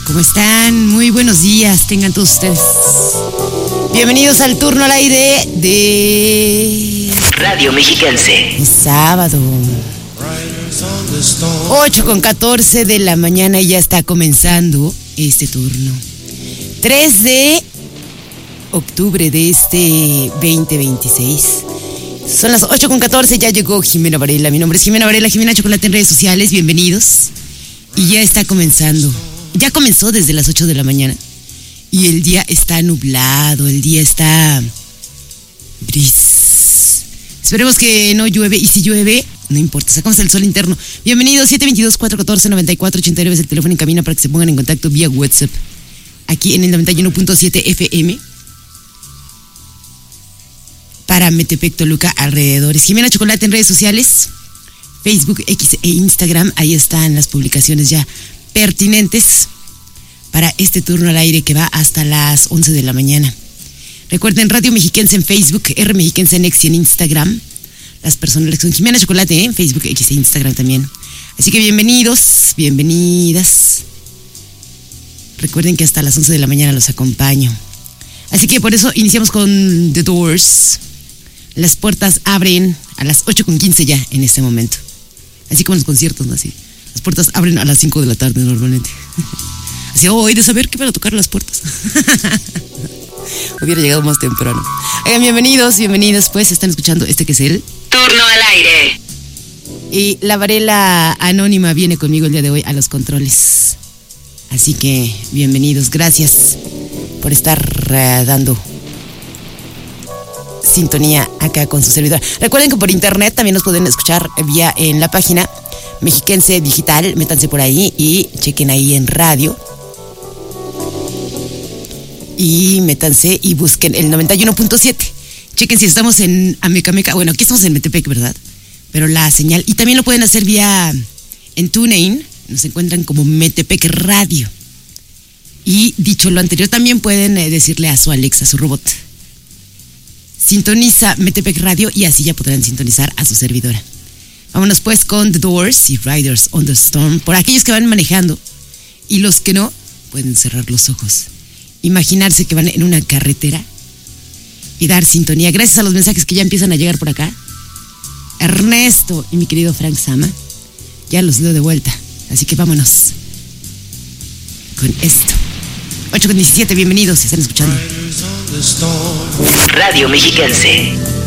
¿Cómo están? Muy buenos días, tengan todos ustedes. Bienvenidos al turno al aire de Radio Mexiquense. Es sábado, 8:14 de la mañana y ya está comenzando este turno. 3 de octubre de este 2026. Son las 8:14, ya llegó Jimena Varela. Mi nombre es Jimena Varela, Jimena Chocolate en redes sociales, bienvenidos. Y ya está comenzando. Ya comenzó desde las 8 de la mañana. Y el día está nublado, el día está gris. Esperemos que no llueve, y si llueve, no importa, sacamos el sol interno. Bienvenidos, 722-414-9489 es el teléfono en camino para que se pongan en contacto vía WhatsApp. Aquí en el 91.7 FM. Para Metepec, Toluca, alrededores. Jimena Chocolate en redes sociales, Facebook, X e Instagram. Ahí están las publicaciones ya pertinentes para este turno al aire que va hasta las 11 de la mañana. Recuerden, Radio Mexiquense en Facebook, R Mexiquense en X y en Instagram. Las personales son Jimena Chocolate en Facebook, X e Instagram también. Así que bienvenidos, bienvenidas. Recuerden que hasta las 11 de la mañana los acompaño. Así que por eso iniciamos con The Doors. Las puertas abren a las 8:15 ya en este momento. Así como en los conciertos, ¿no? Así. Las puertas abren a las 5 de la tarde normalmente. Así, he de saber qué para tocar las puertas. Hubiera llegado más temprano. Oigan, bienvenidos, pues están escuchando este que es el Turno al aire. Y la Varela anónima viene conmigo el día de hoy a los controles. Así que bienvenidos, gracias por estar dando sintonía acá con su servidor. Recuerden que por internet también nos pueden escuchar vía en la página Mexiquense Digital. Métanse por ahí y chequen ahí en radio. Y métanse y busquen el 91.7. Chequen si estamos en Amecameca. Bueno, aquí estamos en Metepec, ¿verdad? Pero la señal. Y también lo pueden hacer vía en TuneIn. Nos encuentran como Metepec Radio. Y dicho lo anterior, también pueden decirle a su Alexa, a su robot: sintoniza Metepec Radio, y así ya podrán sintonizar a su servidora. Vámonos pues con The Doors y Riders on the Storm. Por aquellos que van manejando y los que no, pueden cerrar los ojos. Imaginarse que van en una carretera y dar sintonía. Gracias a los mensajes que ya empiezan a llegar por acá. Ernesto y mi querido Frank Sama, ya los leo de vuelta. Así que vámonos con esto. 8:17, bienvenidos, se están escuchando Radio Mexiquense.